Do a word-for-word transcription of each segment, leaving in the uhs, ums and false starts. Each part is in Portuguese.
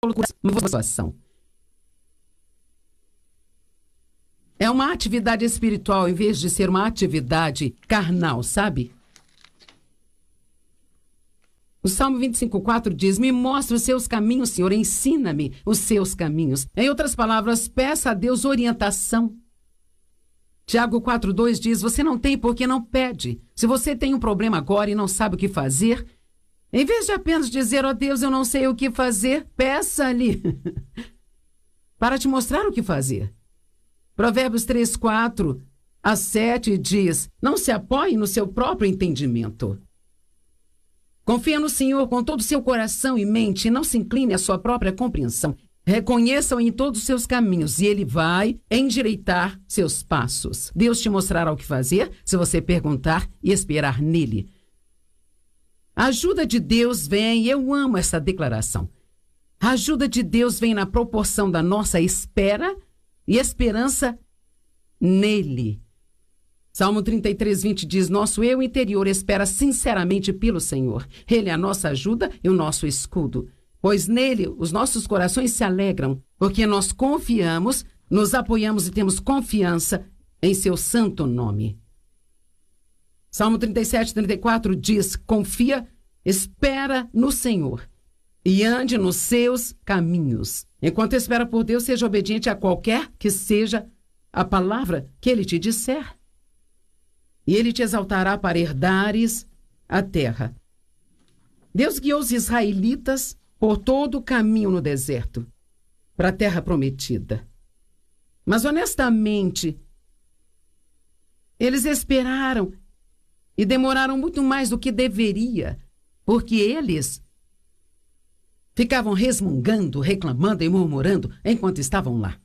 colocou uma situação. É uma atividade espiritual em vez de ser uma atividade carnal, sabe? O Salmo vinte e cinco, quatro diz: me mostra os seus caminhos, Senhor, ensina-me os seus caminhos. Em outras palavras, peça a Deus orientação. Tiago quatro, dois diz: você não tem porque não pede. Se você tem um problema agora e não sabe o que fazer, em vez de apenas dizer, ó Deus, eu não sei o que fazer, peça-lhe para te mostrar o que fazer. Provérbios três, quatro a sete diz: não se apoie no seu próprio entendimento. Confia no Senhor com todo o seu coração e mente e não se incline à sua própria compreensão. Reconheça-o em todos os seus caminhos e ele vai endireitar seus passos. Deus te mostrará o que fazer se você perguntar e esperar nele. A ajuda de Deus vem, e eu amo essa declaração. A ajuda de Deus vem na proporção da nossa espera e esperança nele. Salmo trinta e três, vinte diz: nosso eu interior espera sinceramente pelo Senhor. Ele é a nossa ajuda e o nosso escudo. Pois nele os nossos corações se alegram, porque nós confiamos, nos apoiamos e temos confiança em seu santo nome. Salmo trinta e sete, trinta e quatro diz: confia, espera no Senhor e ande nos seus caminhos. Enquanto espera por Deus, seja obediente a qualquer que seja a palavra que ele te disser. E ele te exaltará para herdares a terra. Deus guiou os israelitas por todo o caminho no deserto, para a terra prometida. Mas, honestamente, eles esperaram e demoraram muito mais do que deveria, porque eles ficavam resmungando, reclamando e murmurando enquanto estavam lá.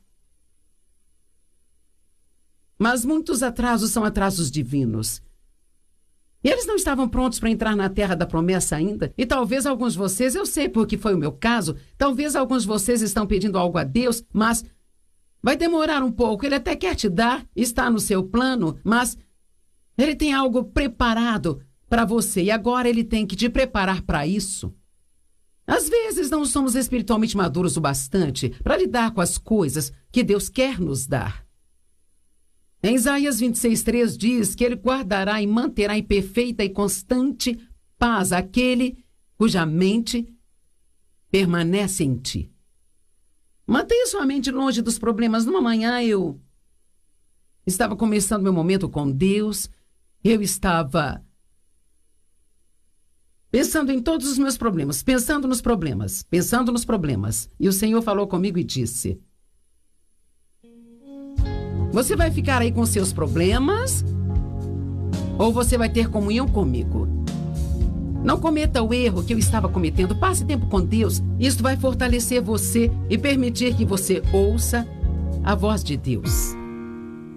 Mas muitos atrasos são atrasos divinos. E eles não estavam prontos para entrar na terra da promessa ainda. E talvez alguns de vocês, eu sei porque foi o meu caso, talvez alguns de vocês estão pedindo algo a Deus, mas vai demorar um pouco. Ele até quer te dar, está no seu plano, mas ele tem algo preparado para você. E agora ele tem que te preparar para isso. Às vezes não somos espiritualmente maduros o bastante para lidar com as coisas que Deus quer nos dar. Em Isaías vinte e seis, três diz que ele guardará e manterá em perfeita e constante paz aquele cuja mente permanece em ti. Mantenha sua mente longe dos problemas. Numa manhã eu estava começando meu momento com Deus, eu estava pensando em todos os meus problemas, pensando nos problemas, pensando nos problemas. E o Senhor falou comigo e disse: você vai ficar aí com seus problemas ou você vai ter comunhão comigo? Não cometa o erro que eu estava cometendo. Passe tempo com Deus. Isso vai fortalecer você e permitir que você ouça a voz de Deus.